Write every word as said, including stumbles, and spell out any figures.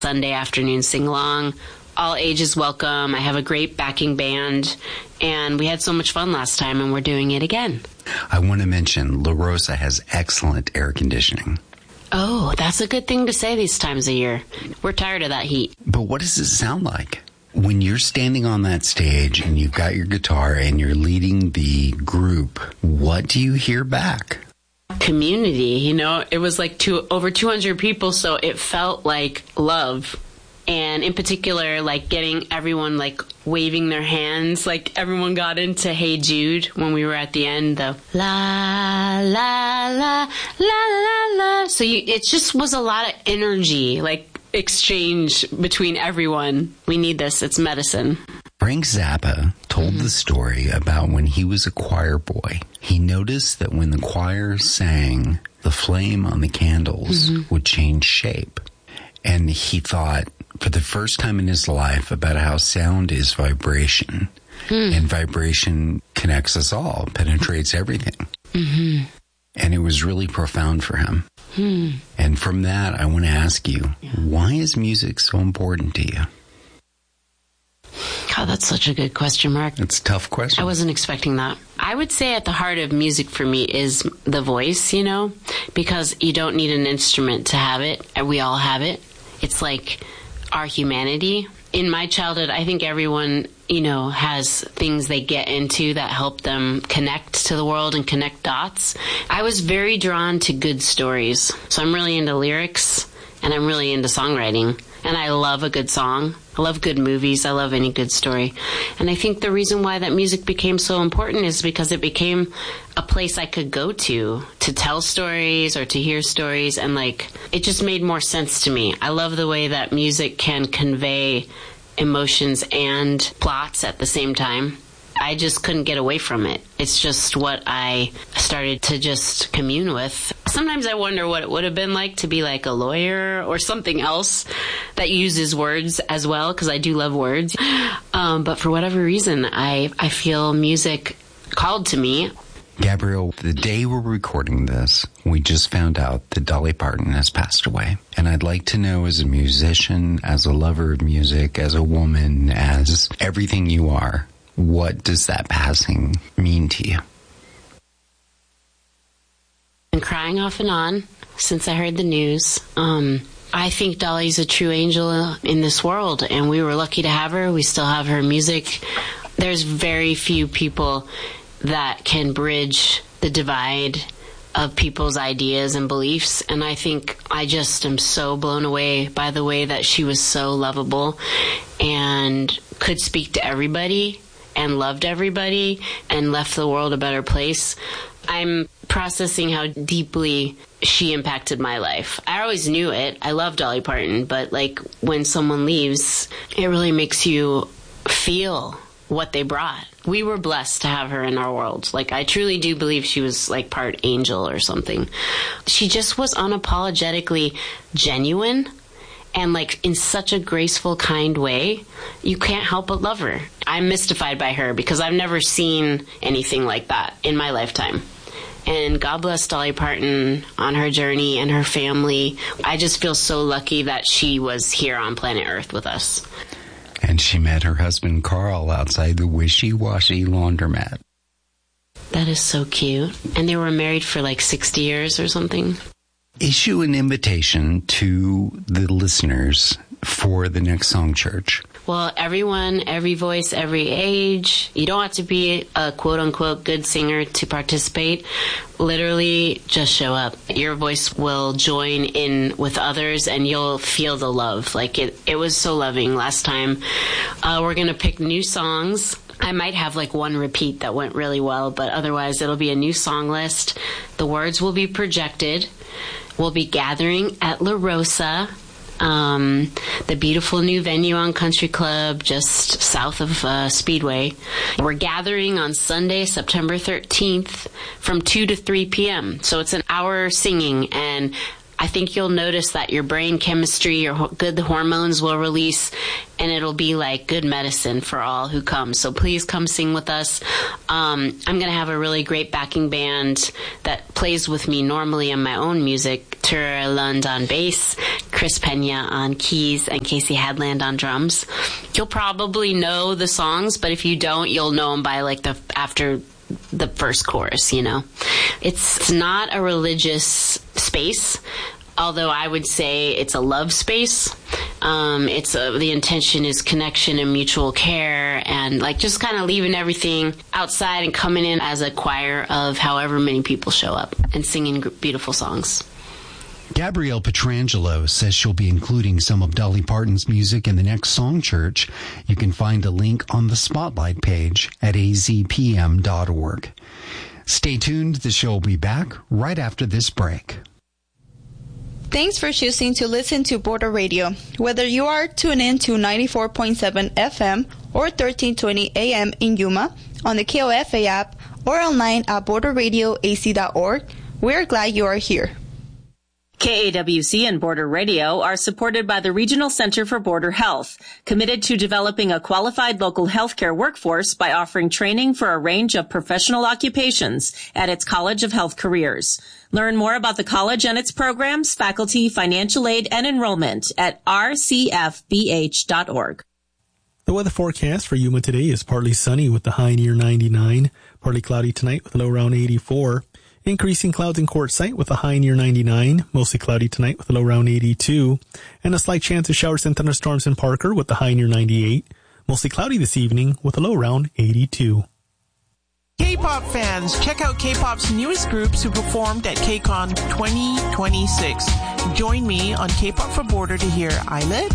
Sunday afternoon sing-along. All ages welcome. I have a great backing band, and we had so much fun last time, and we're doing it again. I want to mention La Rosa has excellent air conditioning. Oh, that's a good thing to say these times of year. We're tired of that heat. But what does it sound like? When you're standing on that stage and you've got your guitar and you're leading the group, what do you hear back? Community, you know, it was like two, over two hundred people, so it felt like love. And in particular, like getting everyone like waving their hands, like everyone got into Hey Jude when we were at the end, the la, la, la, la, la, la. So you, it just was a lot of energy, like exchange between everyone. We need this. It's medicine. Frank Zappa told mm-hmm. the story about when he was a choir boy. He noticed that when the choir sang, the flame on the candles mm-hmm. would change shape. And he thought, for the first time in his life, about how sound is vibration. Mm. And vibration connects us all, penetrates everything. Mm-hmm. And it was really profound for him. Mm. And from that, I want to ask you, yeah. why is music so important to you? God, that's such a good question, Mark. It's a tough question. I wasn't expecting that. I would say at the heart of music for me is the voice, you know, because you don't need an instrument to have it. We all have it. It's like our humanity. In my childhood, I think everyone, you know, has things they get into that help them connect to the world and connect dots. I was very drawn to good stories. So I'm really into lyrics and I'm really into songwriting. And I love a good song. I love good movies. I love any good story. And I think the reason why that music became so important is because it became a place I could go to, to tell stories or to hear stories. And like, it just made more sense to me. I love the way that music can convey emotions and plots at the same time. I just couldn't get away from it. It's just what I started to just commune with. Sometimes I wonder what it would have been like to be like a lawyer or something else that uses words as well, because I do love words. Um, but for whatever reason, I, I feel music called to me. Gabrielle, the day we're recording this, we just found out that Dolly Parton has passed away. And I'd like to know, as a musician, as a lover of music, as a woman, as everything you are, what does that passing mean to you? I've been crying off and on since I heard the news. Um, I think Dolly's a true angel in this world, and we were lucky to have her. We still have her music. There's very few people that can bridge the divide of people's ideas and beliefs, and I think I just am so blown away by the way that she was so lovable and could speak to everybody and loved everybody and left the world a better place. I'm processing how deeply she impacted my life. I always knew it. I love Dolly Parton, but like when someone leaves, it really makes you feel what they brought. We were blessed to have her in our world. Like, I truly do believe she was like part angel or something. She just was unapologetically genuine. And like in such a graceful, kind way, you can't help but love her. I'm mystified by her because I've never seen anything like that in my lifetime. And God bless Dolly Parton on her journey and her family. I just feel so lucky that she was here on planet Earth with us. And she met her husband Carl outside the Wishy Washy laundromat. That is so cute. And they were married for like sixty years or something. Issue an invitation to the listeners for the Next Song Church. Well, everyone, every voice, every age. You don't have to be a quote-unquote good singer to participate. Literally, just show up. Your voice will join in with others, and you'll feel the love. Like, it, it was so loving last time. Uh, we're going to pick new songs. I might have like one repeat that went really well, but otherwise it'll be a new song list. The words will be projected. We'll be gathering at La Rosa, um, the beautiful new venue on Country Club just south of uh, Speedway. We're gathering on Sunday, September thirteenth from two to three p.m. So it's an hour singing, and I think you'll notice that your brain chemistry, your ho- good hormones will release, and it'll be like good medicine for all who come. So please come sing with us. Um, I'm going to have a really great backing band that plays with me normally on my own music. Tura Lund on bass, Chris Pena on keys, and Casey Hadland on drums. You'll probably know the songs, but if you don't, you'll know them by like the after the first chorus, you know. It's, it's not a religious space, although I would say it's a love space. Um, it's a, the intention is connection and mutual care, and like just kind of leaving everything outside and coming in as a choir of however many people show up and singing beautiful songs. Gabrielle Petrangelo says she'll be including some of Dolly Parton's music in the next Song Church. You can find a link on the Spotlight page at a z p m dot org. Stay tuned. The show will be back right after this break. Thanks for choosing to listen to Border Radio. Whether you are tuned in to ninety-four point seven F M or thirteen twenty A M in Yuma, on the K O F A app, or online at border radio a c dot org, we're glad you are here. K A W C and Border Radio are supported by the Regional Center for Border Health, committed to developing a qualified local healthcare workforce by offering training for a range of professional occupations at its College of Health Careers. Learn more about the college and its programs, faculty, financial aid, and enrollment at r c f b h dot org. The weather forecast for Yuma today is partly sunny with the high near ninety-nine, partly cloudy tonight with a low around eighty-four. Increasing clouds in Quartzsite with a high near ninety-nine, mostly cloudy tonight with a low around eighty-two, and a slight chance of showers and thunderstorms in Parker with a high near ninety-eight, mostly cloudy this evening with a low around eighty-two. K-pop fans, check out K-pop's newest groups who performed at KCON twenty twenty-six. Join me on K-pop for Border to hear Islet,